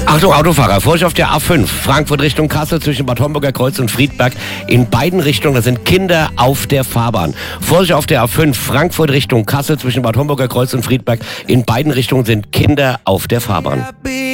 Achtung, Autofahrer, Vorsicht auf der A5, Frankfurt Richtung Kassel zwischen Bad Homburger Kreuz und Friedberg. In beiden Richtungen, da sind Kinder auf der Fahrbahn. Vorsicht auf der A5, Frankfurt Richtung Kassel zwischen Bad Homburger Kreuz und Friedberg. In beiden Richtungen sind Kinder auf der Fahrbahn.